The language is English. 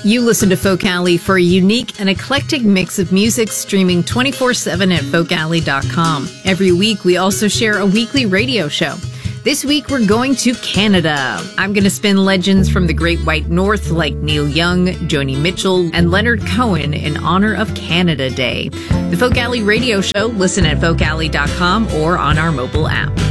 You listen to Folk Alley for a unique and eclectic mix of music streaming 24/7 at folkalley.com. Every week, we also share a weekly radio show. This week, we're going to Canada. I'm going to spin legends from the Great White North like Neil Young, Joni Mitchell, and Leonard Cohen in honor of Canada Day. The Folk Alley Radio Show, listen at folkalley.com or on our mobile app.